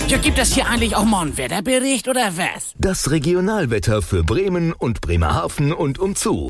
Ja, gibt es hier eigentlich auch mal einen Wetterbericht oder was? Das Regionalwetter für Bremen und Bremerhaven und umzu.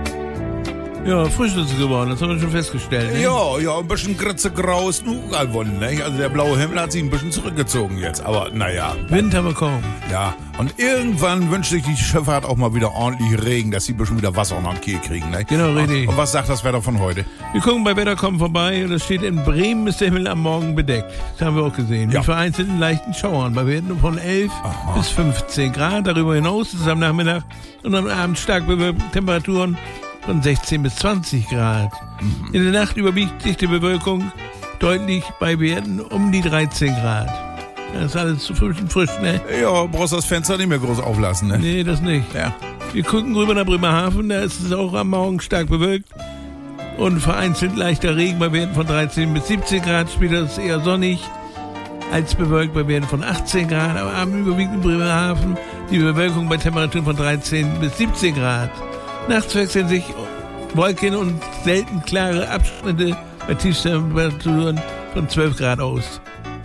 Ja, frisch ist es geworden, das haben wir schon festgestellt. Ne? Ja, ein bisschen grau ist nur geworden, ne? Also der blaue Himmel hat sich ein bisschen zurückgezogen jetzt, aber naja. Wind haben wir kaum. Ja, und irgendwann wünscht sich die Schifffahrt auch mal wieder ordentlich Regen, dass sie ein bisschen wieder Wasser unter den Kiel kriegen, ne? Genau, richtig. Und was sagt das Wetter von heute? Wir gucken bei Wettercom vorbei und es steht, in Bremen ist der Himmel am Morgen bedeckt. Das haben wir auch gesehen. Ja. Mit vereinzelten leichten Schauern bei Werten von 11 bis 15 Grad. Darüber hinaus ist es am Nachmittag und am Abend stark bewölkte Temperaturen von 16 bis 20 Grad. In der Nacht überwiegt sich die Bewölkung deutlich bei Werten um die 13 Grad. Das ist alles zu frisch, ne? Ja, brauchst das Fenster nicht mehr groß auflassen, ne? Nee, das nicht. Ja. Wir gucken rüber nach Bremerhaven, da ist es auch am Morgen stark bewölkt und vereinzelt leichter Regen bei Werten von 13 bis 17 Grad. Später ist es eher sonnig als bewölkt bei Werten von 18 Grad. Am Abend überwiegt in Bremerhaven die Bewölkung bei Temperaturen von 13 bis 17 Grad. Nachts wechseln sich Wolken und selten klare Abschnitte bei Tiefstemperaturen von 12 Grad aus.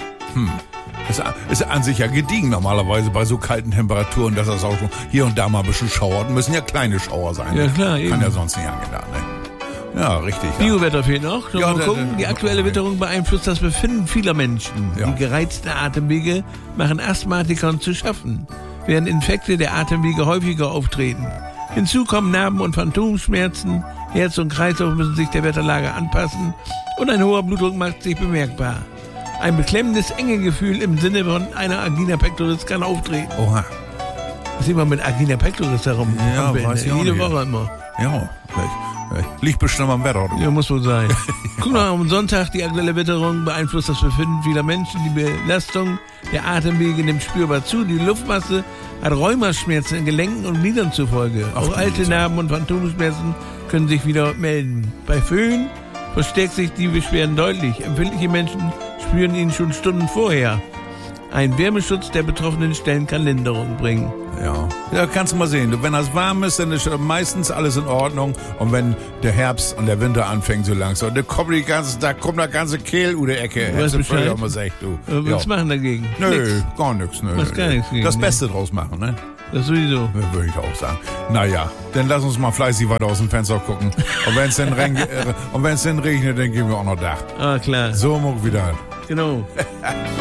Das ist an sich ja gediegen normalerweise bei so kalten Temperaturen, dass das auch schon hier und da mal ein bisschen schauert. Müssen ja kleine Schauer sein. Ja, ne? klar, Kann eben. ja sonst nicht angehen, ne? Ja, richtig. Ja. Biowetter fehlt noch. Ja, Mal gucken. Die aktuelle Witterung beeinflusst das Befinden vieler Menschen. Ja. Die gereizten Atemwege machen Asthmatikern zu schaffen, während Infekte der Atemwege häufiger auftreten. Hinzu kommen Narben- und Phantomschmerzen. Herz und Kreislauf müssen sich der Wetterlage anpassen und ein hoher Blutdruck macht sich bemerkbar. Ein beklemmendes Engegefühl im Sinne von einer Angina pectoris kann auftreten. Oha. Was sieht man mit Angina pectoris herum? Ja, weiß ich auch Jede nicht. Woche immer. Ja, liegt bestimmt am Wetter. Ja, muss wohl sein. Guck mal, am Sonntag, die aktuelle Witterung beeinflusst das Befinden vieler Menschen. Die Belastung der Atemwege nimmt spürbar zu. Die Luftmasse hat Rheumaschmerzen in Gelenken und Gliedern zur Folge. Auch alte Narben und Phantomschmerzen können sich wieder melden. Bei Föhn verstärkt sich die Beschwerden deutlich. Empfindliche Menschen spüren ihn schon Stunden vorher. Ein Wärmeschutz der betroffenen Stellen kann Linderung bringen. Ja, kannst du mal sehen. Wenn das warm ist, dann ist meistens alles in Ordnung. Und wenn der Herbst und der Winter anfängt so langsam, da kommt der ganze Kehl über die Ecke. Du weißt Bescheid. Was Was machen dagegen? Nö, Nix. gar nichts. Nö. Machst gar nichts gegen, Das ne? Beste draus machen, ne? Das sowieso. Würde ich auch sagen. Naja, dann lass uns mal fleißig weiter aus dem Fenster gucken. Und wenn es dann regnet, dann gehen wir auch noch da. Ah, klar. So, muck wieder. Genau.